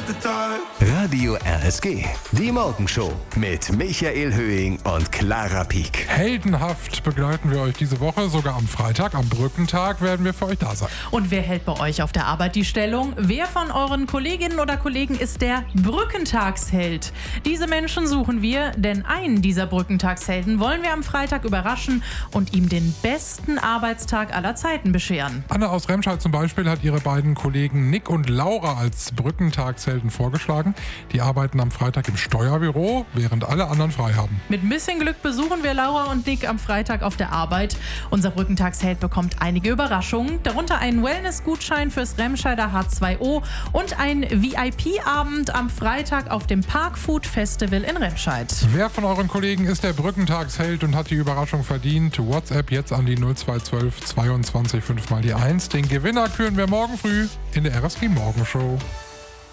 Radio RSG, die Morgenshow mit Michael Höhing und Clara Pieck. Heldenhaft begleiten wir euch diese Woche, sogar am Freitag, am Brückentag werden wir für euch da sein. Und wer hält bei euch auf der Arbeit die Stellung? Wer von euren Kolleginnen oder Kollegen ist der Brückentagsheld? Diese Menschen suchen wir, denn einen dieser Brückentagshelden wollen wir am Freitag überraschen und ihm den besten Arbeitstag aller Zeiten bescheren. Anne aus Remscheid zum Beispiel hat ihre beiden Kollegen Nick und Laura als Brückentagshelden vorgeschlagen. Die arbeiten am Freitag im Steuerbüro, während alle anderen frei haben. Mit ein bisschen Glück besuchen wir Laura und Nick am Freitag auf der Arbeit. Unser Brückentagsheld bekommt einige Überraschungen, darunter einen Wellness-Gutschein fürs Remscheider H2O und einen VIP-Abend am Freitag auf dem Parkfood Festival in Remscheid. Wer von euren Kollegen ist der Brückentagsheld und hat die Überraschung verdient? WhatsApp jetzt an die 0212 22 5 mal die 1. Den Gewinner küren wir morgen früh in der RSG Morgenshow.